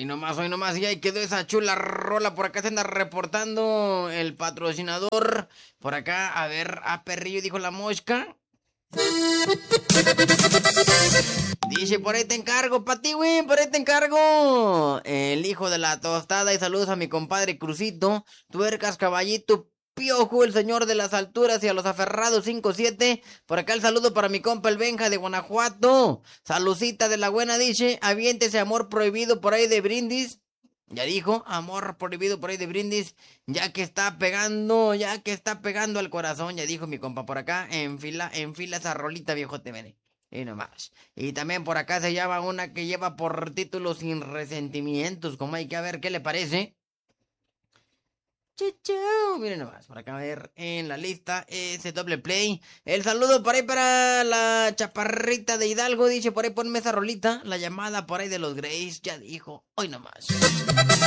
hoy nomás, y ahí quedó esa chula rola. Por acá se anda reportando el patrocinador. Por acá, a ver, a perrillo, dijo la mosca. Dice, por ahí te encargo, pa' ti, güey, por ahí te encargo. El hijo de la tostada, y saludos a mi compadre Crucito, Tuercas, Caballito, Piojo, el señor de las alturas, y a los aferrados 5-7. Por acá el saludo para mi compa el Benja de Guanajuato. Salucita de la buena, dice, aviéntese amor prohibido por ahí de Brindis. Ya dijo, amor prohibido por ahí de Brindis, ya que está pegando al corazón, ya dijo mi compa por acá, enfila esa rolita, viejote, vene. Y nomás. Y también por acá se llama una que lleva por título Sin Resentimientos, como hay que ver qué le parece. Chichu, miren nomás, por acá a ver en la lista ese doble play. El saludo por ahí para la chaparrita de Hidalgo, dice por ahí ponme esa rolita, la llamada por ahí de los Grays, ya dijo, hoy nomás.